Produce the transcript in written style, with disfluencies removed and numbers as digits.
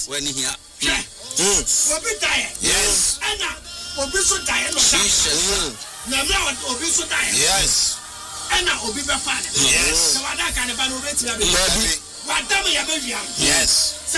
when here. Obi die. Yes. Ana obi so die no da. Na me obi so die. Yes. Ana obi be fa. Yes. Na wada ka ne ba no reti ya be. Yes. Wada me ya be wiam. Yes.